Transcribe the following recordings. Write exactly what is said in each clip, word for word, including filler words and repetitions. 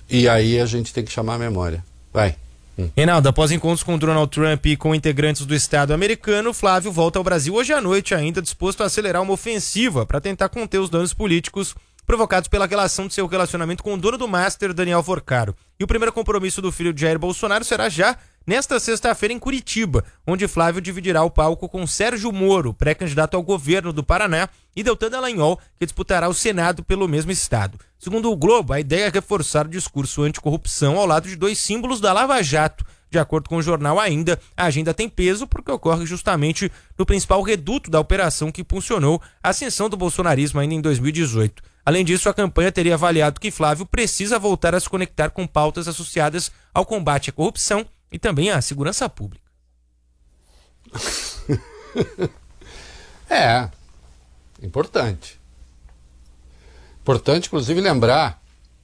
E aí a gente tem que chamar a memória. Vai. Hum. Reinaldo, após encontros com Donald Trump e com integrantes do Estado americano, Flávio volta ao Brasil hoje à noite, ainda disposto a acelerar uma ofensiva para tentar conter os danos políticos provocados pela relação de seu relacionamento com o dono do Master, Daniel Forcaro. E o primeiro compromisso do filho de Jair Bolsonaro será já nesta sexta-feira em Curitiba, onde Flávio dividirá o palco com Sérgio Moro, pré-candidato ao governo do Paraná, e Deltan Dallagnol, que disputará o Senado pelo mesmo estado. Segundo o Globo, a ideia é reforçar o discurso anticorrupção ao lado de dois símbolos da Lava Jato. De acordo com o jornal ainda, a agenda tem peso porque ocorre justamente no principal reduto da operação que impulsionou a ascensão do bolsonarismo ainda em dois mil e dezoito. Além disso, a campanha teria avaliado que Flávio precisa voltar a se conectar com pautas associadas ao combate à corrupção e também à segurança pública. É, importante. Importante, inclusive, lembrar.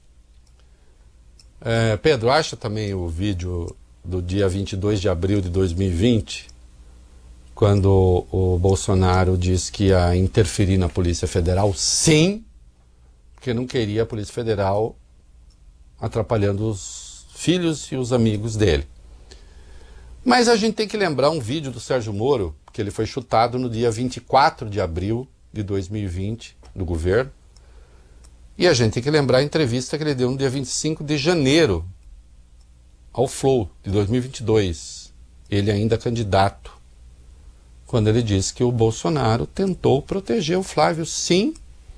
É, Pedro, acha também o vídeo do dia vinte e dois de abril de dois mil e vinte, quando o Bolsonaro disse que ia interferir na Polícia Federal? Sim, porque não queria a Polícia Federal atrapalhando os filhos e os amigos dele. Mas a gente tem que lembrar um vídeo do Sérgio Moro, que ele foi chutado no dia vinte e quatro de abril de dois mil e vinte, do governo. E a gente tem que lembrar a entrevista que ele deu no dia vinte e cinco de janeiro, ao Flow, de dois mil e vinte e dois. Ele ainda candidato, quando ele disse que o Bolsonaro tentou proteger o Flávio, sim,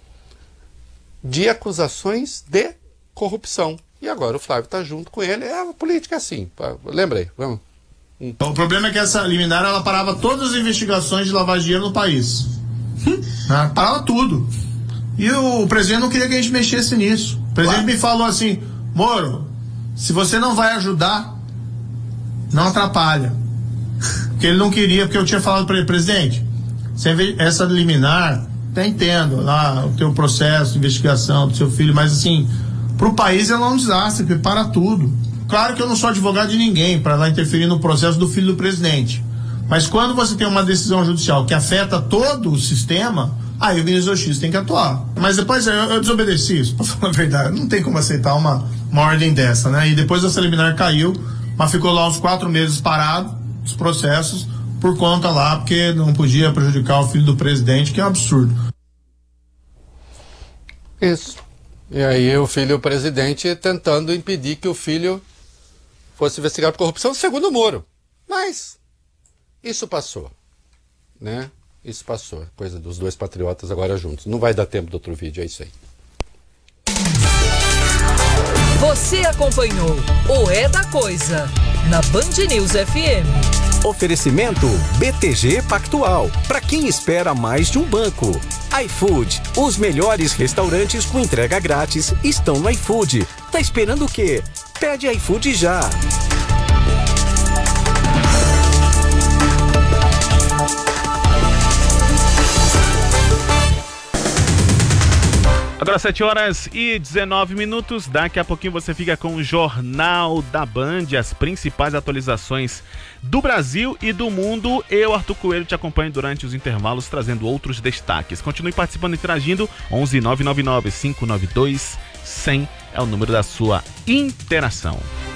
de acusações de corrupção. E agora o Flávio está junto com ele. É, a política é assim. Lembrei, vamos. Hum. O problema é que essa liminar, ela parava todas as investigações de lavagem de dinheiro no país. Ela parava tudo. E o presidente não queria que a gente mexesse nisso. O presidente claro. me falou assim: Moro, se você não vai ajudar, não atrapalha. Porque ele não queria, porque eu tinha falado para ele: presidente, essa liminar, até entendo lá o teu processo de investigação do seu filho, mas assim, pro país ela é um desastre, porque para tudo. Claro que eu não sou advogado de ninguém para lá interferir no processo do filho do presidente. Mas quando você tem uma decisão judicial que afeta todo o sistema, aí o ministro da Justiça tem que atuar. Mas depois eu, eu desobedeci isso, pra falar a verdade. Não tem como aceitar uma, uma ordem dessa, né? E depois essa liminar caiu, mas ficou lá uns quatro meses parado, os processos, por conta lá, porque não podia prejudicar o filho do presidente, que é um absurdo. Isso. E aí o filho do presidente tentando impedir que o filho fosse investigado por corrupção, segundo o Moro. Mas isso passou, né? Isso passou. Coisa dos dois patriotas agora juntos. Não vai dar tempo do outro vídeo, é isso aí. Você acompanhou o É da Coisa na Band News F M. Oferecimento B T G Pactual. Para quem espera mais de um banco. iFood. Os melhores restaurantes com entrega grátis estão no iFood. Tá esperando o quê? Pede iFood já. Agora sete horas e dezenove minutos, daqui a pouquinho você fica com o Jornal da Band, as principais atualizações do Brasil e do mundo. Eu, Arthur Coelho, te acompanho durante os intervalos, trazendo outros destaques. Continue participando e interagindo, onze nove nove nove cinco nove dois zero zero é o número da sua interação.